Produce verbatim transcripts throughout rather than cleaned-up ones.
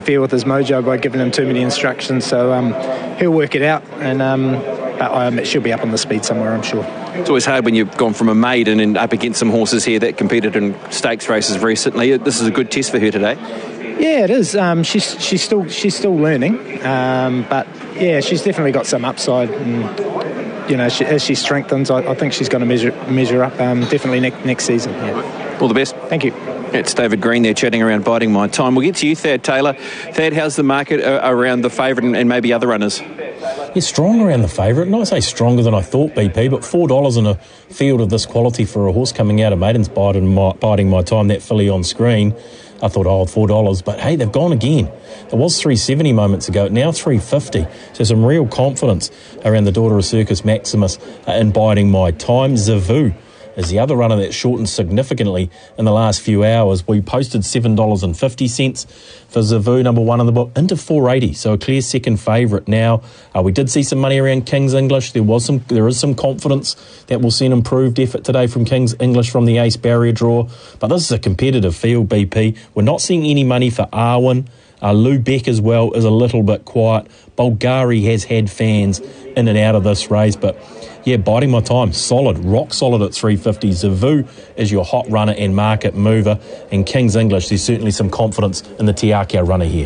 Fear with his mojo by giving him too many instructions, so um, he'll work it out, and um, but um, she'll be up on the speed somewhere, I'm sure. It's always hard when you've gone from a maiden and up against some horses here that competed in stakes races recently. This is a good test for her today. Yeah, it is. Um, she's she's still she's still learning, um, but yeah, she's definitely got some upside. And, you know, she, as she strengthens, I, I think she's going to measure measure up um, definitely next next season. Yeah. All the best. Thank you. It's David Green there chatting around Biding My Time. We'll get to you, Thad Taylor. Thad, how's the market uh, around the favourite and, and maybe other runners? Yeah, strong around the favourite. Not say stronger than I thought, B P, but four dollars in a field of this quality for a horse coming out of Maidens Biding My, Biding My Time, that filly on screen. I thought, oh, four dollars, but hey, they've gone again. It was three seventy moments ago, now three fifty. So some real confidence around the Daughter of Circus Maximus uh, in Biding My Time. Zavu is the other runner that shortened significantly in the last few hours. We posted seven dollars fifty for Zavu, number one in the book, into four eighty, so a clear second favourite now. Uh, we did see some money around King's English. There was some, there is some confidence that we'll see an improved effort today from King's English from the Ace Barrier draw. But this is a competitive field, B P. We're not seeing any money for Arwen. Uh, Lou Beck as well is a little bit quiet. Bulgari has had fans in and out of this race, but yeah, Biding My Time, solid, rock solid at three fifty. Zavu is your hot runner and market mover. And King's English, there's certainly some confidence in the Tiakau runner here.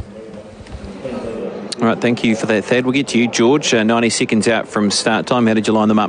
All right, thank you for that, Thad. We'll get to you, George. Uh, ninety seconds out from start time. How did you line them up?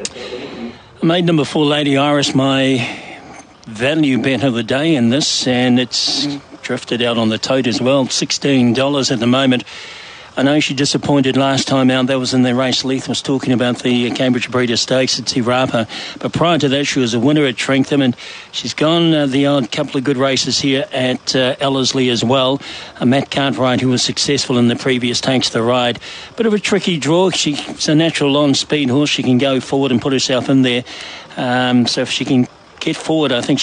I made number four, Lady Iris, my value bet of the day in this, and it's drifted out on the tote as well. sixteen dollars at the moment. I know she disappointed last time out. That was in the race Leith was talking about, the Cambridge Breeder Stakes at Te Rapa. But prior to that, she was a winner at Trentham, and she's gone uh, the odd couple of good races here at uh, Ellerslie as well. Uh, Matt Cartwright, who was successful in the previous, takes the ride. Bit of a tricky draw. She's a natural on-speed horse. She can go forward and put herself in there. Um, so if she can get forward, I think